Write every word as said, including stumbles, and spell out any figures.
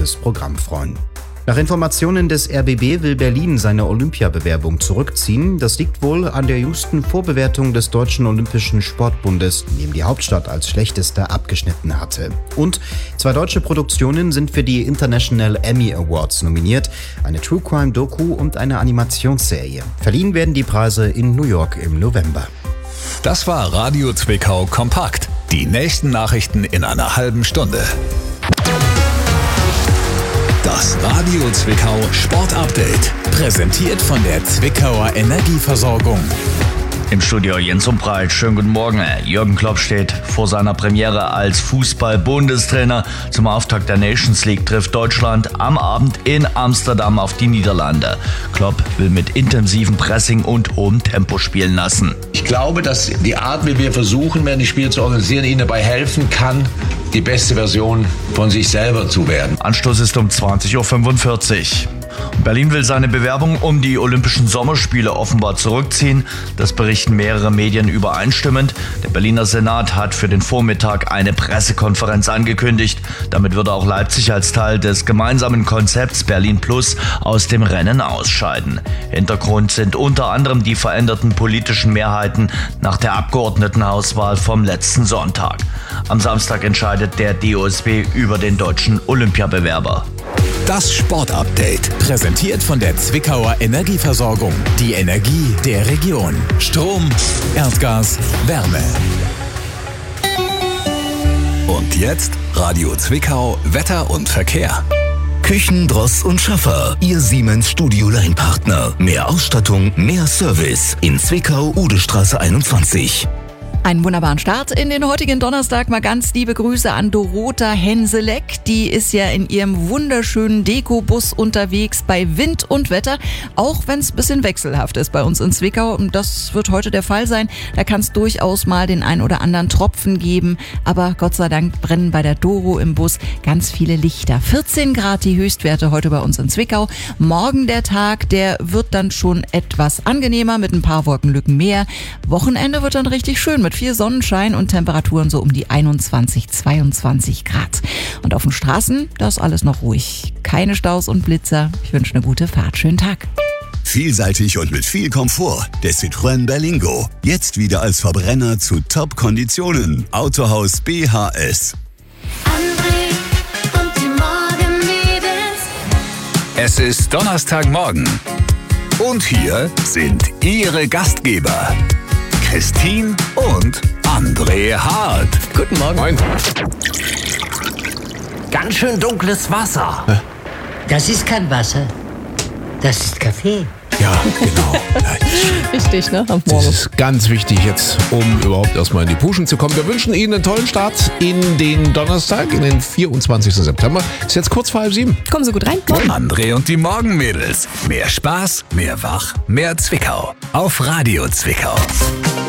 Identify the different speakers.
Speaker 1: buntes Programm freuen. Nach Informationen des R B B will Berlin seine Olympiabewerbung zurückziehen. Das liegt wohl an der jüngsten Vorbewertung des Deutschen Olympischen Sportbundes, in dem die Hauptstadt als schlechteste abgeschnitten hatte. Und zwei deutsche Produktionen sind für die International Emmy Awards nominiert, eine True Crime Doku und eine Animationsserie. Verliehen werden die Preise in New York im November.
Speaker 2: Das war Radio Zwickau Kompakt. Die nächsten Nachrichten in einer halben Stunde. Das Radio Zwickau Sport Update, präsentiert von der Zwickauer Energieversorgung.
Speaker 3: Im Studio Jens Umbreit. Schönen guten Morgen. Jürgen Klopp steht vor seiner Premiere als Fußball-Bundestrainer. Zum Auftakt der Nations League trifft Deutschland am Abend in Amsterdam auf die Niederlande. Klopp will mit intensivem Pressing und hohem Tempo spielen lassen.
Speaker 4: Ich glaube, dass die Art, wie wir versuchen, werden die Spiele zu organisieren, ihnen dabei helfen kann, die beste Version von sich selber zu werden.
Speaker 3: Anstoß ist um zwanzig Uhr fünfundvierzig. Berlin will seine Bewerbung um die Olympischen Sommerspiele offenbar zurückziehen. Das berichten mehrere Medien übereinstimmend. Der Berliner Senat hat für den Vormittag eine Pressekonferenz angekündigt. Damit würde auch Leipzig als Teil des gemeinsamen Konzepts Berlin Plus aus dem Rennen ausscheiden. Hintergrund sind unter anderem die veränderten politischen Mehrheiten nach der Abgeordnetenhauswahl vom letzten Sonntag. Am Samstag entscheidet der D O S B über den deutschen Olympiabewerber.
Speaker 2: Das Sportupdate, präsentiert von der Zwickauer Energieversorgung. Die Energie der Region. Strom, Erdgas, Wärme. Und jetzt Radio Zwickau, Wetter und Verkehr.
Speaker 5: Küchen, Dross und Schaffer, Ihr Siemens Studio-Line-Partner. Mehr Ausstattung, mehr Service. In Zwickau, Udestraße einundzwanzig.
Speaker 6: Einen wunderbaren Start in den heutigen Donnerstag. Mal ganz liebe Grüße an Dorota Henseleck. Die ist ja in ihrem wunderschönen Dekobus unterwegs bei Wind und Wetter. Auch wenn es ein bisschen wechselhaft ist bei uns in Zwickau. Und das wird heute der Fall sein. Da kann es durchaus mal den ein oder anderen Tropfen geben. Aber Gott sei Dank brennen bei der Doro im Bus ganz viele Lichter. vierzehn Grad die Höchstwerte heute bei uns in Zwickau. Morgen der Tag, der wird dann schon etwas angenehmer mit ein paar Wolkenlücken mehr. Wochenende wird dann richtig schön mit viel Sonnenschein und Temperaturen so um die einundzwanzig, zweiundzwanzig Grad. Und auf den Straßen, da ist alles noch ruhig. Keine Staus und Blitzer. Ich wünsche eine gute Fahrt. Schönen Tag.
Speaker 5: Vielseitig und mit viel Komfort. Der Citroën Berlingo. Jetzt wieder als Verbrenner zu Top-Konditionen. Autohaus B H S.
Speaker 7: André und die Morgenmädels.
Speaker 2: Es ist Donnerstagmorgen. Und hier sind Ihre Gastgeber. Christine und André Hart.
Speaker 8: Guten Morgen.
Speaker 9: Moin.
Speaker 8: Ganz schön dunkles Wasser.
Speaker 9: Hä?
Speaker 10: Das ist kein Wasser. Das ist Kaffee.
Speaker 9: Ja, genau.
Speaker 6: Wichtig, ne? Am
Speaker 9: Das
Speaker 6: Morgen.
Speaker 9: ist ganz wichtig jetzt, um überhaupt erstmal in die Puschen zu kommen. Wir wünschen Ihnen einen tollen Start in den Donnerstag, in den vierundzwanzigsten September. Ist jetzt kurz vor halb sieben.
Speaker 6: Kommen Sie gut rein.
Speaker 2: André und die Morgenmädels. Mehr Spaß, mehr Wach, mehr Zwickau. Auf Radio Zwickau.